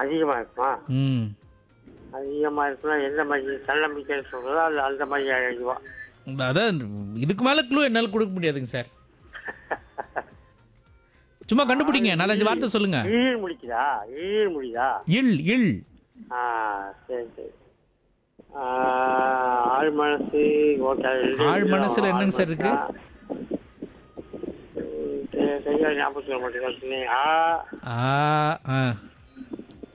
அதிகமாக இருக்குமா? ம் அதிகமாக இருக்குன்னா எந்த மாதிரி தன்னம்பிக்கைன்னு சொல்கிறதா இல்லை அந்த மாதிரி அழகுவா? அதான் இதுக்கு மேலே க்ளூ என்னால் கொடுக்க முடியாதுங்க சார். சும்மா கண்டுபிடிங்க, 4-5 வார்த்தை சொல்லுங்க. ஈழ் முடிக்குதா? ஈழ் முடியுதா? இல் இல் ஆ சரி சரி. ஆ, ஆழ் மனசு ஓகே. ஆழ் மனசுல என்னங்க சார் இருக்கு? சரியா ஞாபகம் சொல்ல மாட்டேங்க. ஆ ஆ